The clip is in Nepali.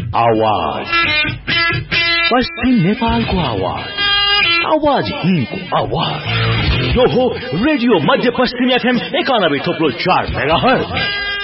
आवाज पश्चिम नेपालको आवाज आवाज हिन्दको आवाज यो हो रेडियो मध्य पश्चिम FM 91.4 मेगाहर्ज